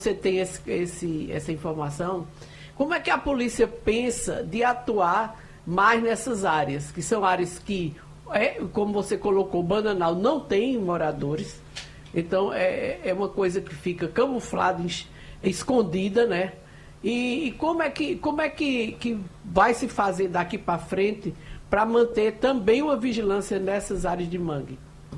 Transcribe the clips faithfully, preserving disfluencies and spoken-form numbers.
você tem esse, esse, essa informação, como é que a polícia pensa de atuar mais nessas áreas, que são áreas que, é, como você colocou, Bananal não tem moradores, então é, é uma coisa que fica camuflada, escondida, né? E, e como é, que, como é que, que vai se fazer daqui para frente para manter também uma vigilância nessas áreas de mangue?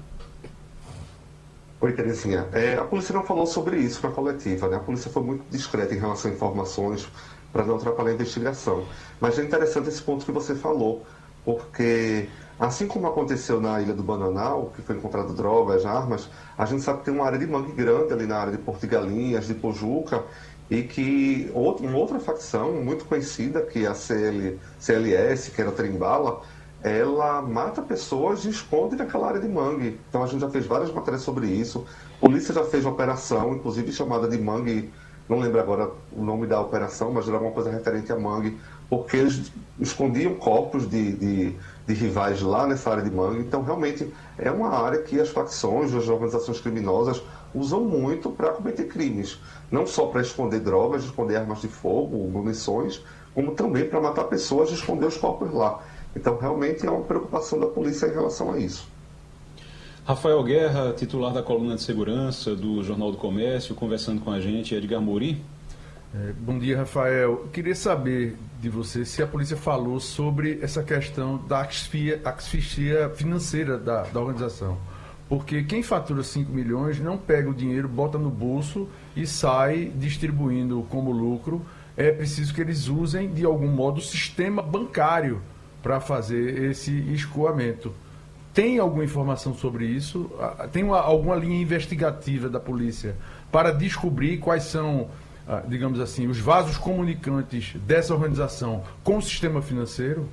Oi, Terezinha. É, a polícia não falou sobre isso na coletiva, né? A polícia foi muito discreta em relação a informações para não atrapalhar a investigação. Mas é interessante esse ponto que você falou, porque assim como aconteceu na Ilha do Bananal, que foi encontrado drogas, armas, a gente sabe que tem uma área de mangue grande ali na área de Porto de Galinhas, de Pojuca, e que outra, uma outra facção muito conhecida, que é a C L, C L S, que era a Trembala, ela mata pessoas e esconde naquela área de mangue. Então a gente já fez várias matérias sobre isso. A polícia já fez uma operação, inclusive chamada de mangue, não lembro agora o nome da operação, mas era alguma coisa referente a mangue, porque eles escondiam corpos de, de, de rivais lá nessa área de mangue. Então realmente é uma área que as facções, as organizações criminosas usam muito para cometer crimes. Não só para esconder drogas, esconder armas de fogo, munições, como também para matar pessoas e esconder os corpos lá. Então, realmente, é uma preocupação da polícia em relação a isso. Rafael Guerra, titular da coluna de segurança do Jornal do Comércio, conversando com a gente. Edgar Mori. É, bom dia, Rafael. Eu queria saber de você se a polícia falou sobre essa questão da asfixia, asfixia financeira da, da organização. Porque quem fatura cinco milhões não pega o dinheiro, bota no bolso e sai distribuindo como lucro. É preciso que eles usem, de algum modo, o sistema bancário para fazer esse escoamento. Tem alguma informação sobre isso? Tem uma, alguma linha investigativa da polícia para descobrir quais são, digamos assim, os vasos comunicantes dessa organização com o sistema financeiro?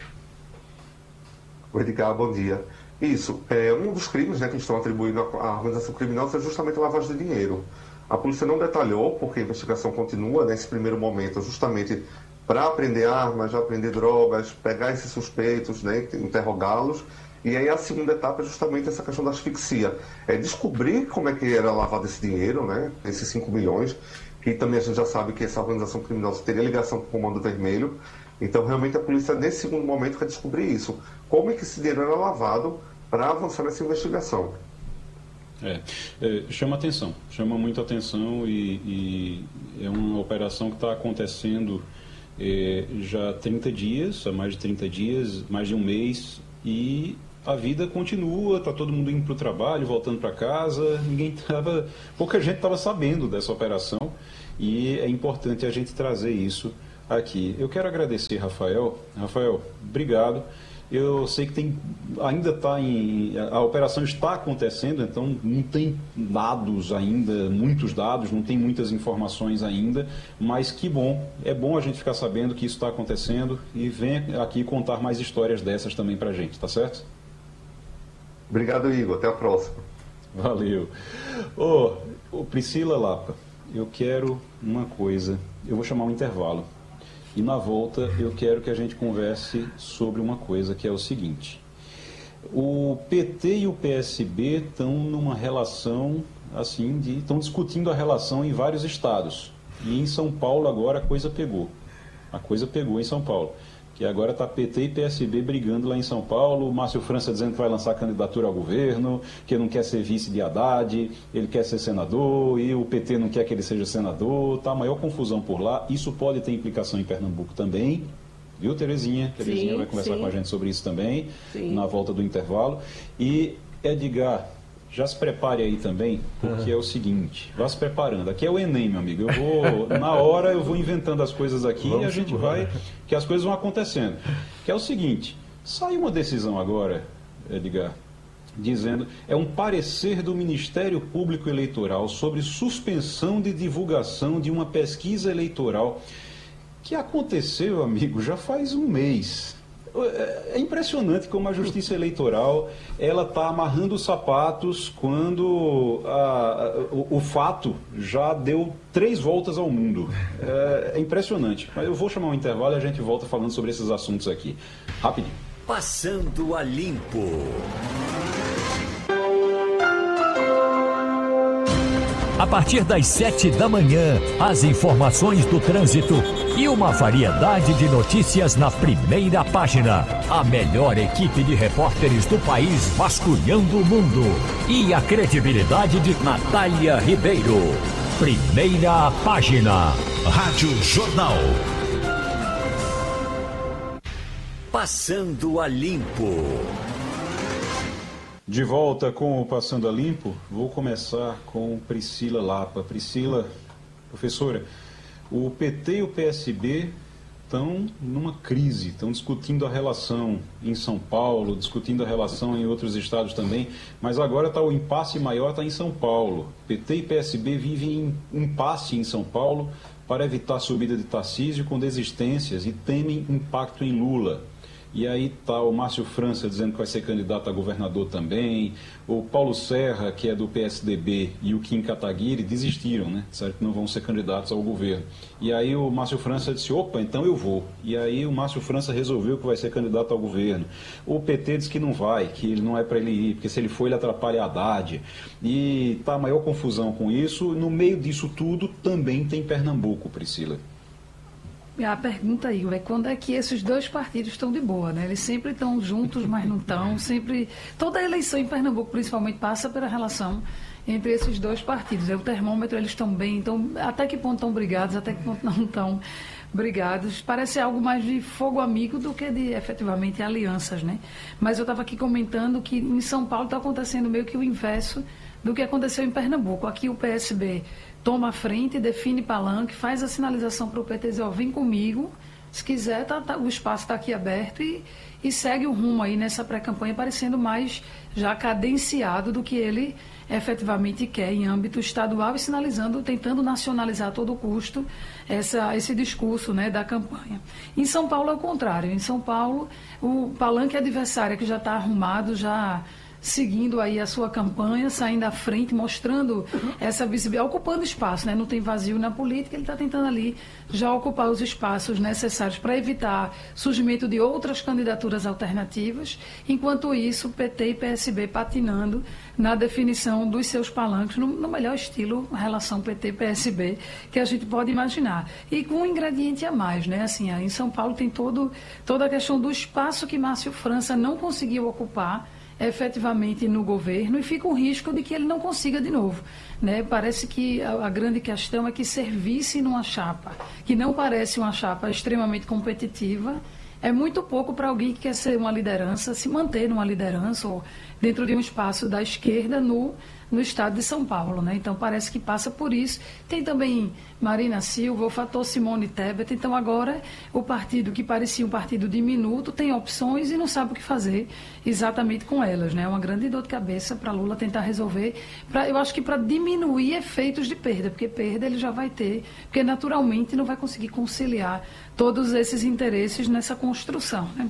Edgar, bom dia. Isso, é, um dos crimes, né, que estão atribuindo à organização criminosa é justamente a lavagem de dinheiro. A polícia não detalhou, porque a investigação continua nesse primeiro momento, justamente para apreender armas, apreender drogas, pegar esses suspeitos, né, interrogá-los. E aí a segunda etapa é justamente essa questão da asfixia. É descobrir como é que era lavado esse dinheiro, né, esses cinco milhões, que também a gente já sabe que essa organização criminosa teria ligação com o Comando Vermelho. Então, realmente, a polícia, nesse segundo momento, quer descobrir isso. Como é que esse dinheiro era lavado para avançar nessa investigação. É, é, chama atenção, chama muito atenção e, e é uma operação que está acontecendo É, já há trinta dias, há mais de trinta dias, mais de um mês, e a vida continua, está todo mundo indo para o trabalho, voltando para casa, ninguém tava, pouca gente estava sabendo dessa operação e é importante a gente trazer isso aqui. Eu quero agradecer, Rafael. Rafael, obrigado. Eu sei que tem, ainda está em... A operação está acontecendo, então não tem dados ainda, muitos dados, não tem muitas informações ainda, mas que bom, é bom a gente ficar sabendo que isso está acontecendo e vem aqui contar mais histórias dessas também para a gente, tá certo? Obrigado, Igor. Até a próxima. Valeu. Ô, ô, Priscila Lapa, eu quero uma coisa, eu vou chamar um intervalo. E na volta eu quero que a gente converse sobre uma coisa que é o seguinte. O P T e o P S B estão numa relação, assim, de, estão discutindo a relação em vários estados. E em São Paulo agora a coisa pegou. A coisa pegou em São Paulo. Que agora está P T e P S B brigando lá em São Paulo, o Márcio França dizendo que vai lançar candidatura ao governo, que não quer ser vice de Haddad, ele quer ser senador, e o P T não quer que ele seja senador, tá a maior confusão por lá. Isso pode ter implicação em Pernambuco também, viu, Terezinha? Terezinha sim, vai conversar sim. com a gente sobre isso também, Sim. na volta do intervalo. E, Edgar, já se prepare aí também, porque uhum. é o seguinte, vá se preparando. Aqui é o Enem, meu amigo. Eu vou, na hora eu vou inventando as coisas aqui Vamos e a gente embora. vai, que as coisas vão acontecendo. Que é o seguinte, sai uma decisão agora, Edgar, dizendo, é um parecer do Ministério Público Eleitoral sobre suspensão de divulgação de uma pesquisa eleitoral que aconteceu, amigo, já faz um mês. É impressionante como a Justiça Eleitoral ela está amarrando os sapatos quando a, a, o, o fato já deu três voltas ao mundo. É, é impressionante. Mas eu vou chamar um intervalo e a gente volta falando sobre esses assuntos aqui. Rapidinho. Passando a Limpo. A partir das sete da manhã, as informações do trânsito e uma variedade de notícias na primeira página. A melhor equipe de repórteres do país vasculhando o mundo. E a credibilidade de Natália Ribeiro. Primeira página. Rádio Jornal. Passando a Limpo. De volta com o Passando a Limpo, vou começar com Priscila Lapa. Priscila, professora, o P T e o P S B estão numa crise, estão discutindo a relação em São Paulo, discutindo a relação em outros estados também, mas agora tá, o impasse maior está em São Paulo. P T e P S B vivem em impasse em São Paulo para evitar a subida de Tarcísio com desistências e temem impacto em Lula. E aí está o Márcio França dizendo que vai ser candidato a governador também, o Paulo Serra, que é do P S D B, e o Kim Kataguiri desistiram, né? Disseram que não vão ser candidatos ao governo. E aí o Márcio França disse, opa, então eu vou. E aí o Márcio França resolveu que vai ser candidato ao governo. O P T diz que não vai, que ele não é para ele ir, porque se ele for ele atrapalha a Haddad. E está a maior confusão com isso. No meio disso tudo também tem Pernambuco, Priscila. A pergunta, Igor, é quando é que esses dois partidos estão de boa, né? Eles sempre estão juntos, mas não estão. Sempre... Toda a eleição em Pernambuco, principalmente, passa pela relação entre esses dois partidos. É o termômetro, eles estão bem, então, até que ponto estão brigados, até que ponto não estão brigados. Parece algo mais de fogo amigo do que de, efetivamente, alianças, né? Mas eu estava aqui comentando que em São Paulo está acontecendo meio que o inverso do que aconteceu em Pernambuco. Aqui o P S B toma a frente, define palanque, faz a sinalização para o P T dizer, ó, vem comigo, se quiser, tá, tá, o espaço está aqui aberto e, e segue o rumo aí nessa pré-campanha, parecendo mais já cadenciado do que ele efetivamente quer em âmbito estadual e sinalizando, tentando nacionalizar a todo custo essa, esse discurso, né, da campanha. Em São Paulo é o contrário. Em São Paulo, o palanque adversário que já está arrumado, já seguindo aí a sua campanha, saindo à frente, mostrando essa visibilidade, ocupando espaço, né? Não tem vazio na política, ele está tentando ali já ocupar os espaços necessários para evitar surgimento de outras candidaturas alternativas, enquanto isso, P T e P S B patinando na definição dos seus palanques, no, no melhor estilo, relação P T P S B, que a gente pode imaginar. E com um ingrediente a mais, né? Assim, aí em São Paulo tem todo, toda a questão do espaço que Márcio França não conseguiu ocupar efetivamente no governo e fica o risco de que ele não consiga de novo, né? Parece que a, a grande questão é que servisse numa chapa, que não parece uma chapa extremamente competitiva, é muito pouco para alguém que quer ser uma liderança, se manter numa liderança ou dentro de um espaço da esquerda no, no estado de São Paulo, né? Então parece que passa por isso. Tem também Marina Silva, o fator Simone Tebet. Então agora o partido que parecia um partido diminuto tem opções e não sabe o que fazer exatamente com elas, né? É uma grande dor de cabeça para Lula tentar resolver, pra, eu acho que para diminuir efeitos de perda, porque perda ele já vai ter, porque naturalmente não vai conseguir conciliar todos esses interesses nessa construção, né?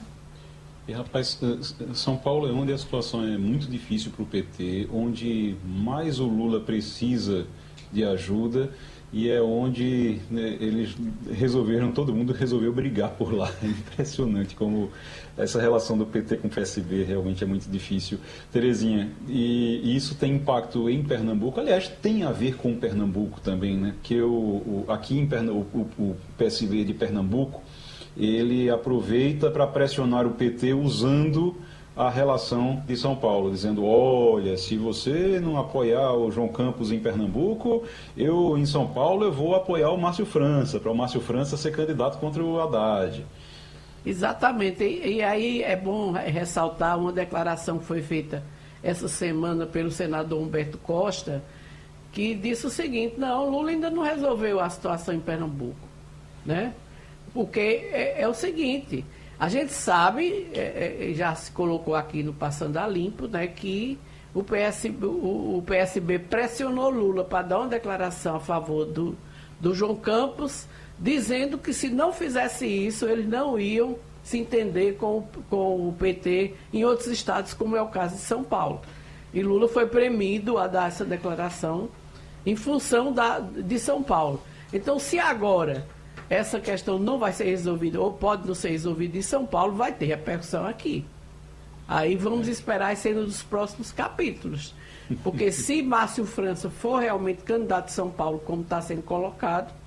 E, rapaz, São Paulo é onde a situação é muito difícil para o P T, onde mais o Lula precisa de ajuda e é onde, né, eles resolveram, todo mundo resolveu brigar por lá. É impressionante como essa relação do P T com o P S B realmente é muito difícil. Terezinha, e, e isso tem impacto em Pernambuco, aliás, tem a ver com Pernambuco também, né? Porque o, o, aqui em Pernambuco, o, o P S B de Pernambuco, ele aproveita para pressionar o P T usando a relação de São Paulo, dizendo, olha, se você não apoiar o João Campos em Pernambuco, eu em São Paulo eu vou apoiar o Márcio França, para o Márcio França ser candidato contra o Haddad. Exatamente, e, e aí é bom ressaltar uma declaração que foi feita essa semana pelo senador Humberto Costa, que disse o seguinte, não, Lula ainda não resolveu a situação em Pernambuco, né? Porque é, é o seguinte, a gente sabe, é, é, já se colocou aqui no Passando a Limpo, né, que o, P S, o, o P S B pressionou Lula para dar uma declaração a favor do, do João Campos, dizendo que se não fizesse isso, eles não iam se entender com, com o P T em outros estados, como é o caso de São Paulo. E Lula foi premido a dar essa declaração em função da, de São Paulo. Então, se agora essa questão não vai ser resolvida, ou pode não ser resolvida em São Paulo, vai ter repercussão aqui. Aí vamos esperar as cenas dos próximos capítulos. Porque se Márcio França for realmente candidato de São Paulo, como está sendo colocado,